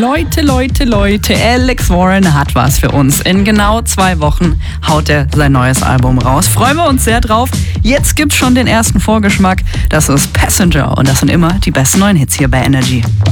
Leute, Alex Warren hat was für uns. In genau 2 Wochen haut er sein neues Album raus. Freuen wir uns sehr drauf. Jetzt gibt's schon den ersten Vorgeschmack. Das ist Passenger und das sind immer die besten neuen Hits hier bei Energy.